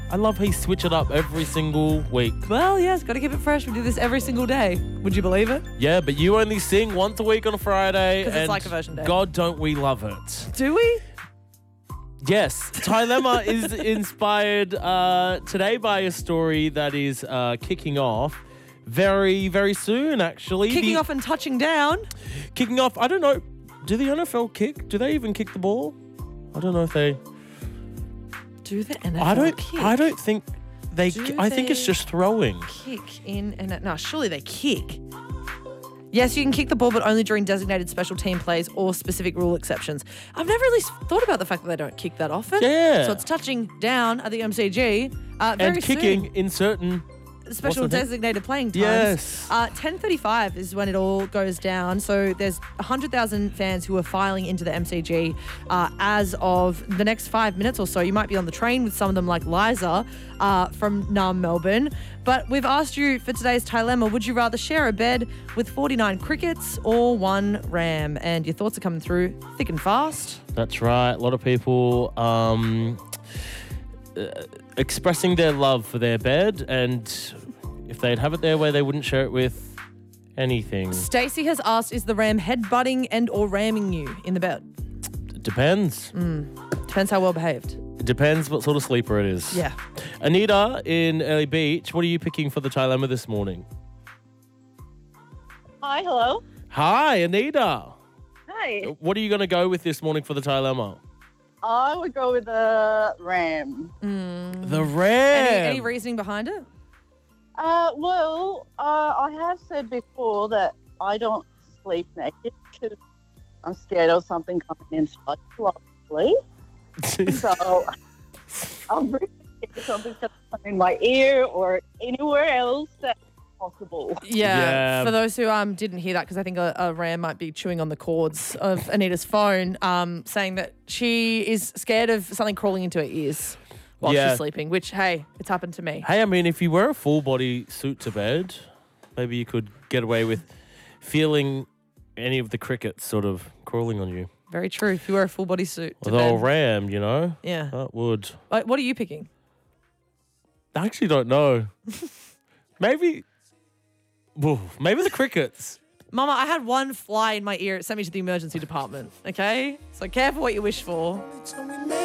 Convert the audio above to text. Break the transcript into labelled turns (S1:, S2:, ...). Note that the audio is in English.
S1: I love he switch it up every single week.
S2: Well, yes, got to keep it fresh. We do this every single day. Would you believe it?
S1: Yeah, but you only sing once a week on a Friday.
S2: 'Cause it's
S1: and
S2: like a version day.
S1: God, don't we love it?
S2: Do we?
S1: Yes. Trilemma is inspired today by a story that is kicking off very, very soon, actually.
S2: Kicking off and touching down.
S1: Kicking off, I don't know. Do the NFL kick? Do they even kick the ball? I don't know if they...
S2: Do the NFL kick?
S1: I don't think they... I think it's
S2: they
S1: just throwing.
S2: Kick in and... No, surely they kick. Yes, you can kick the ball, but only during designated special team plays or specific rule exceptions. I've never really thought about the fact that they don't kick that often.
S1: Yeah.
S2: So it's touching down at the MCG very
S1: And kicking
S2: soon.
S1: in certain...
S2: Special
S1: What's the name?
S2: designated playing times.
S1: Yes.
S2: 10:35 is when it all goes down. So there's 100,000 fans who are filing into the MCG as of the next 5 minutes or so. You might be on the train with some of them like Liza from Naarm, Melbourne. But we've asked you for today's dilemma, would you rather share a bed with 49 crickets or one ram? And your thoughts are coming through thick and fast.
S1: That's right. A lot of people expressing their love for their bed, and if they'd have it their way, they wouldn't share it with anything.
S2: Stacey has asked, is the ram headbutting and or ramming you in the bed?
S1: It depends.
S2: Depends how well behaved.
S1: It depends what sort of sleeper it is.
S2: Yeah.
S1: Anita in Early Beach, what are you picking for the dilemma this morning?
S3: Hi, hello.
S1: Hi, Anita.
S3: Hi.
S1: What are you going to go with this morning for the dilemma?
S3: I would go with the ram.
S1: The ram.
S2: Any reasoning behind it?
S3: I have said before that I don't sleep naked because I'm scared of something coming inside while I sleep. So I'm really scared something's going to come in my ear or anywhere else that's possible.
S2: Yeah. For those who didn't hear that, because I think a ram might be chewing on the cords of Anita's phone, saying that she is scared of something crawling into her ears while she's sleeping, which, hey, it's happened to me.
S1: Hey, I mean, if you wear a full body suit to bed, maybe you could get away with feeling any of the crickets sort of crawling on you.
S2: Very true. If you wear a full body suit to
S1: Although a
S2: bed.
S1: ram, you know,
S2: Yeah.
S1: that would.
S2: What are you picking?
S1: I actually don't know. Maybe the crickets.
S2: Mama, I had one fly in my ear. It sent me to the emergency department, okay? So careful what you wish for.